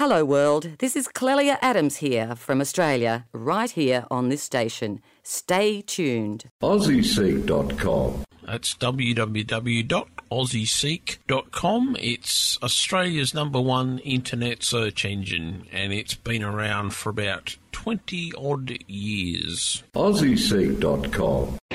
Hello world, this is Clelia Adams here from Australia, right here on this station. Stay tuned. AussieSeek.com. That's www.aussieseek.com. It's Australia's #1 internet search engine, and it's been around for about 20-odd years. AussieSeek.com.